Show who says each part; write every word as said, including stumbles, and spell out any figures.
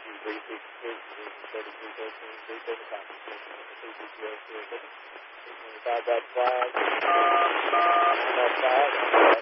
Speaker 1: three six six, thirty-three thirteen, three seven five, three six zero, five, that's five, nine, that's five.